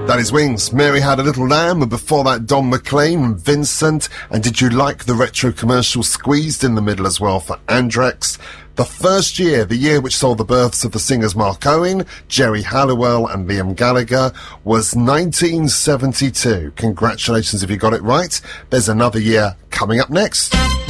That is Wings. Mary Had a Little Lamb, and before that Don McLean and Vincent. And did you like the retro commercial squeezed in the middle as well for Andrex? The first year, the year which saw the births of the singers Mark Owen, Jerry Halliwell and Liam Gallagher, was 1972. Congratulations if you got it right. There's another year coming up next.